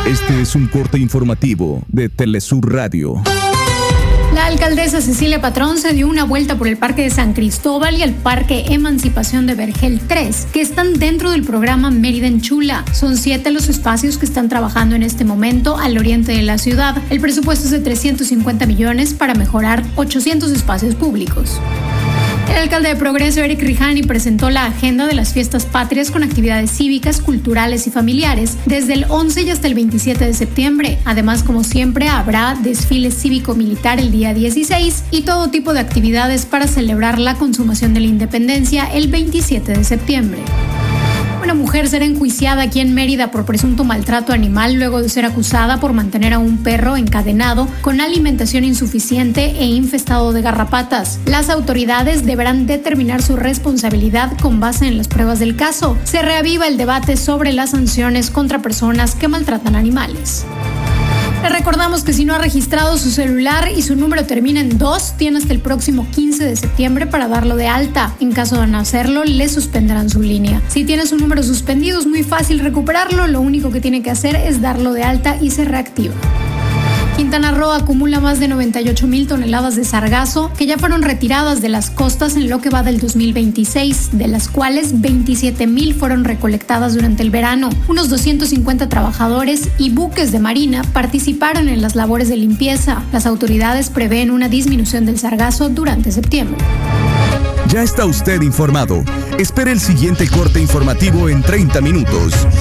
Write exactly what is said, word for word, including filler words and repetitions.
Este es un corte informativo de Telesur Radio. La alcaldesa Cecilia Patrón se dio una vuelta por el Parque de San Cristóbal y el Parque Emancipación de Vergel tres, que están dentro del programa Mérida en Chula. Son siete los espacios que están trabajando en este momento al oriente de la ciudad. El presupuesto es de trescientos cincuenta millones para mejorar ochocientos espacios públicos. El alcalde de Progreso, Eric Rijani, presentó la agenda de las fiestas patrias con actividades cívicas, culturales y familiares desde el once y hasta el veintisiete de septiembre. Además, como siempre, habrá desfile cívico-militar el día dieciséis y todo tipo de actividades para celebrar la consumación de la independencia el veintisiete de septiembre. Una mujer será enjuiciada aquí en Mérida por presunto maltrato animal luego de ser acusada por mantener a un perro encadenado con alimentación insuficiente e infestado de garrapatas. Las autoridades deberán determinar su responsabilidad con base en las pruebas del caso. Se reaviva el debate sobre las sanciones contra personas que maltratan animales. Le recordamos que si no ha registrado su celular y su número termina en dos, tiene hasta el próximo quince de septiembre para darlo de alta. En caso de no hacerlo, le suspenderán su línea. Si tiene su número suspendido, es muy fácil recuperarlo. Lo único que tiene que hacer es darlo de alta y se reactiva. Quintana Roo acumula más de noventa y ocho mil toneladas de sargazo que ya fueron retiradas de las costas en lo que va del dos mil veintiséis, de las cuales veintisiete mil fueron recolectadas durante el verano. Unos doscientos cincuenta trabajadores y buques de marina participaron en las labores de limpieza. Las autoridades prevén una disminución del sargazo durante septiembre. Ya está usted informado. Espere el siguiente corte informativo en treinta minutos.